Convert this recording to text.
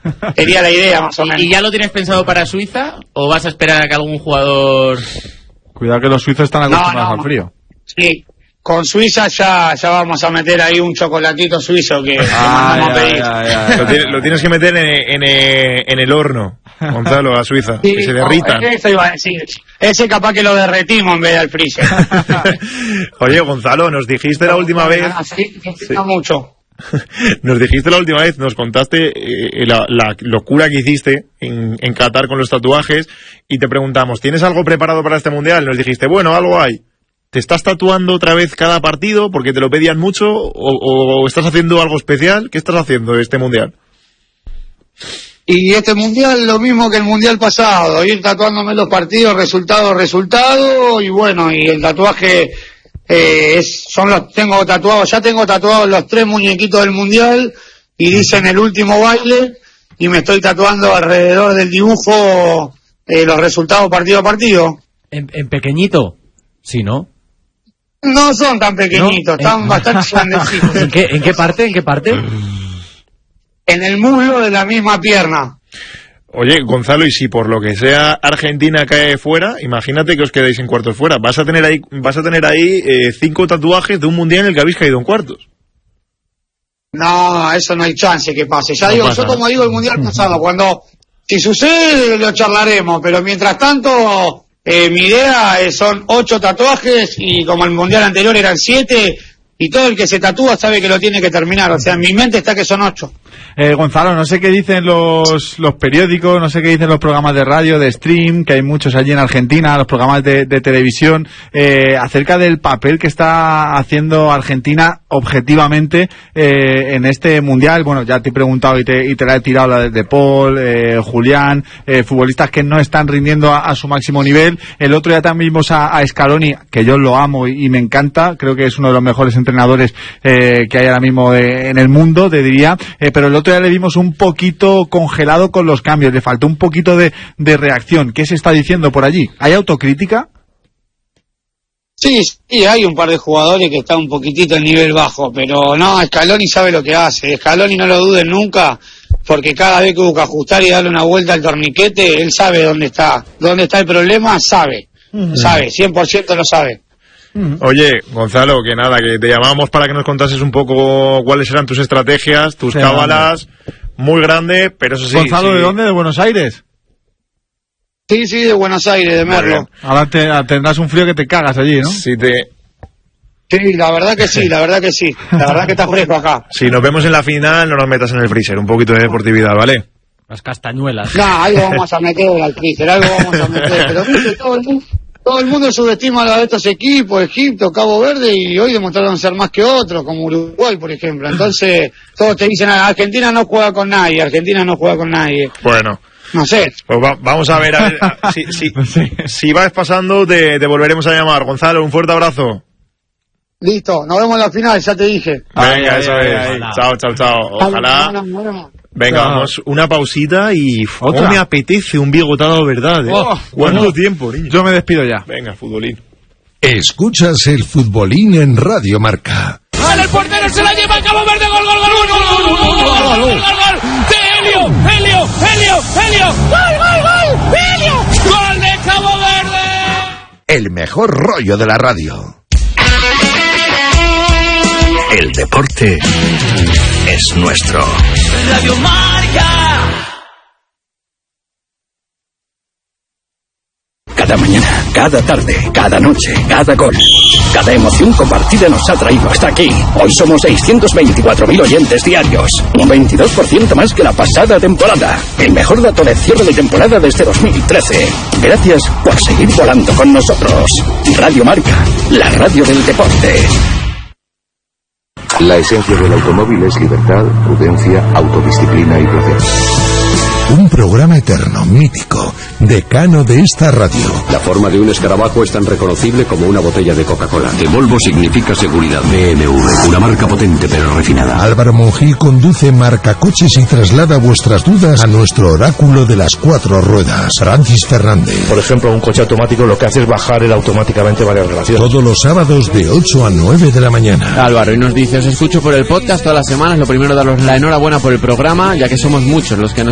Sería la idea, más o menos. ¿Y ya lo tienes pensado para Suiza o vas a esperar a que algún jugador...? Cuidado que los suizos están acostumbrados al frío. Sí, con Suiza ya vamos a meter ahí un chocolatito suizo que mandamos a pedir. Lo tienes que meter en el horno, Gonzalo, a Suiza, sí, que se derritan. Eso iba a decir. Ese capaz que lo derretimos en vez del freezer. Oye, Gonzalo, nos dijiste la última vez... Sí, mucho. Nos dijiste la última vez, nos contaste la locura que hiciste en Qatar con los tatuajes y te preguntamos, ¿tienes algo preparado para este mundial? Nos dijiste, bueno, algo hay. ¿Te estás tatuando otra vez cada partido porque te lo pedían mucho o estás haciendo algo especial? ¿Qué estás haciendo este mundial? Y este mundial lo mismo que el mundial pasado, ir tatuándome los partidos, resultado, y bueno, y el tatuaje tengo tatuados los 3 muñequitos del mundial y dicen el último baile y me estoy tatuando alrededor del dibujo los resultados partido a partido. ¿En pequeñito? Sí, ¿no? No son tan pequeñitos, están bastante grandecitos. ¿En qué parte? En el muslo de la misma pierna. Oye, Gonzalo, y si por lo que sea Argentina cae fuera, imagínate que os quedáis en cuartos fuera. Vas a tener ahí 5 tatuajes de un mundial en el que habéis caído en cuartos. No, eso no hay chance que pase. Ya digo, yo como digo el mundial pasado, si sucede lo charlaremos, pero mientras tanto mi idea son 8 tatuajes y como el mundial anterior eran 7 y todo el que se tatúa sabe que lo tiene que terminar, o sea, en mi mente está que son 8. Gonzalo, no sé qué dicen los periódicos, no sé qué dicen los programas de radio, de stream, que hay muchos allí en Argentina, los programas de televisión, acerca del papel que está haciendo Argentina objetivamente en este mundial. Bueno, ya te he preguntado y te la he tirado la de Paul, Julián, futbolistas que no están rindiendo a su máximo nivel. El otro día también vimos a Scaloni, que yo lo amo y me encanta, creo que es uno de los mejores entrenadores que hay ahora mismo en el mundo, te diría, pero el otro día le vimos un poquito congelado con los cambios, le faltó un poquito de reacción. ¿Qué se está diciendo por allí? ¿Hay autocrítica? Sí, hay un par de jugadores que están un poquitito en nivel bajo, pero no, Scaloni sabe lo que hace. Scaloni no lo duden nunca, porque cada vez que busca ajustar y darle una vuelta al torniquete, él sabe dónde está el problema, sabe, 100% lo sabe. Oye, Gonzalo, que nada, que te llamamos para que nos contases un poco cuáles eran tus estrategias, tus cábalas, muy grande, pero eso sí. Gonzalo, sí. ¿De dónde? ¿De Buenos Aires? Sí, de Buenos Aires, de Merlo. Ahora tendrás un frío que te cagas allí, ¿no? Sí, la verdad que sí. La verdad que está fresco acá. Si nos vemos en la final, no nos metas en el freezer, un poquito de deportividad, ¿vale? Las castañuelas. No, algo vamos a meter al freezer, pero viste, todo el mundo subestima a estos equipos, Egipto, Cabo Verde, y hoy demostraron ser más que otros, como Uruguay, por ejemplo. Entonces, todos te dicen, Argentina no juega con nadie. Bueno. No sé. Pues vamos a ver si vas pasando, te volveremos a llamar. Gonzalo, un fuerte abrazo. Listo, nos vemos en la final, ya te dije. Venga, eso es. Chao. Ojalá. Venga, vamos, una pausita y ¿cómo me apetece un bigotado, verdad? ¿Cuánto tiempo, niño? Yo me despido ya. Venga, futbolín. Escuchas el futbolín en Radio Marca. ¡Vale, el portero se la lleva a Cabo Verde! ¡Gol! ¡Helio! ¡Gol de Cabo Verde! El mejor rollo de la radio. El deporte es nuestro. Radio Marca. Cada mañana, cada tarde, cada noche, cada gol, cada emoción compartida nos ha traído hasta aquí. Hoy somos 624.000 oyentes diarios, un 22% más que la pasada temporada. El mejor dato de cierre de temporada desde 2013. Gracias por seguir volando con nosotros. Radio Marca, la radio del deporte. La esencia del automóvil es libertad, prudencia, autodisciplina y placer. Un programa eterno, mítico, decano de esta radio. La forma de un escarabajo es tan reconocible como una botella de Coca-Cola. De Volvo significa seguridad. BMW, una marca potente pero refinada. Álvaro Monjil conduce Marca Coches y traslada vuestras dudas a nuestro oráculo de las 4 ruedas. Francis Fernández. Por ejemplo, un coche automático lo que hace es bajar automáticamente varias relaciones. Todos los sábados de 8 a 9 de la mañana. Álvaro, y nos dice, os escucho por el podcast todas las semanas. Lo primero, daros la enhorabuena por el programa, ya que somos muchos los que nos